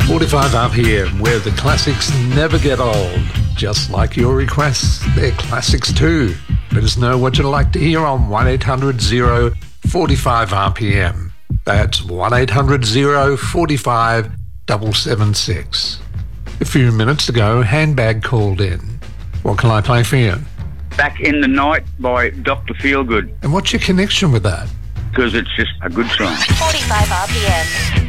45 RPM, where the classics never get old. Just like your requests, they're classics too. Let us know what you'd like to hear on 1-800-045-RPM. That's 1-800-045-776. A few minutes ago, Handbag called in. What can I play for you? Back in the Night by Dr. Feelgood. And what's your connection with that? Because it's just a good song. 45 RPM.